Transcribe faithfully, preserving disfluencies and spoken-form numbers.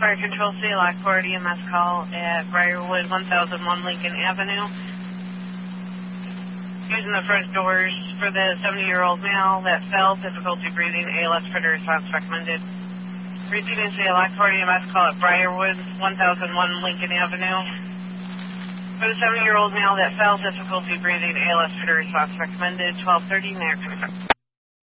Fire Control, C L A C Court E M S call at Briarwood, one thousand one Lincoln Avenue. Using the front doors for the seventy-year-old male that fell, difficulty breathing, A L S for the response recommended. Receiving C L A C Court E M S call at Briarwood, one thousand one Lincoln Avenue. For the seventy-year-old male that fell, difficulty breathing, A L S for the response recommended, twelve thirty, American.